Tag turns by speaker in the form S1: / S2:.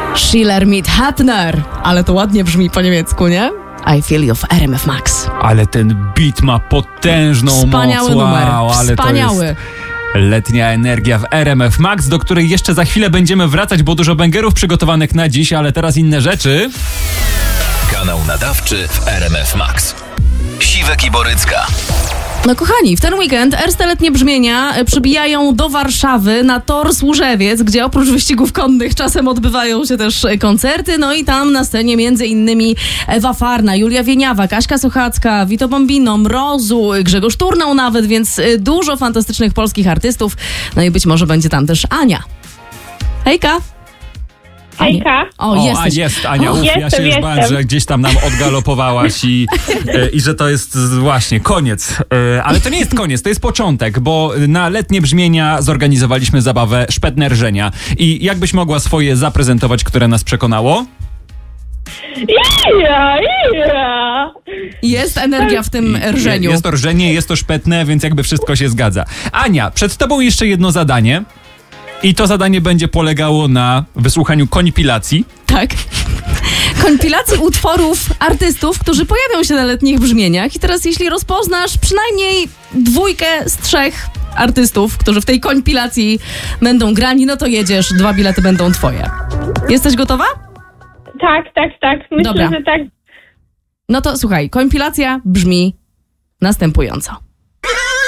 S1: Schiller mit Hapner. Ale to ładnie brzmi po niemiecku, nie? I Feel You w RMF Max.
S2: Ale ten beat ma potężną
S1: Wspaniały
S2: moc.
S1: numer.
S2: Wow, ale
S1: Wspaniały.
S2: To jest letnia energia w RMF Max, do której jeszcze za chwilę będziemy wracać, bo dużo bangerów przygotowanych na dziś, ale teraz inne rzeczy.
S3: Kanał nadawczy w RMF Max. Siwek i Borycka.
S1: No kochani, w ten weekend Erste Letnie Brzmienia przybijają do Warszawy na Tor Służewiec, gdzie oprócz wyścigów konnych czasem odbywają się też koncerty. No i tam na scenie między innymi Ewa Farna, Julia Wieniawa, Kaśka Sochacka, Vito Bombino, Mrozu, Grzegorz Turnał nawet, więc dużo fantastycznych polskich artystów. No i być może będzie tam też Ania. Hejka!
S4: Hejka.
S1: Jesteś.
S2: Jest Ania. Ja się już
S4: Jestem.
S2: bałem, że gdzieś tam nam odgalopowałaś i że to jest właśnie koniec. Ale to nie jest koniec, to jest początek, bo na Letnie Brzmienia zorganizowaliśmy zabawę Szpetne Rżenia. I jakbyś mogła swoje zaprezentować, które nas przekonało?
S1: Jest energia w tym rżeniu.
S2: Jest to rżenie, jest to szpetne, więc jakby wszystko się zgadza. Ania, przed tobą jeszcze jedno zadanie. I to zadanie będzie polegało na wysłuchaniu kompilacji.
S1: Tak. Kompilacji utworów artystów, którzy pojawią się na Letnich Brzmieniach. I teraz jeśli rozpoznasz przynajmniej 2 z 3 artystów, którzy w tej kompilacji będą grani, no to jedziesz, 2 bilety będą twoje. Jesteś gotowa?
S4: Tak. Myślę,
S1: Dobra.
S4: że tak.
S1: No to słuchaj, kompilacja brzmi następująco.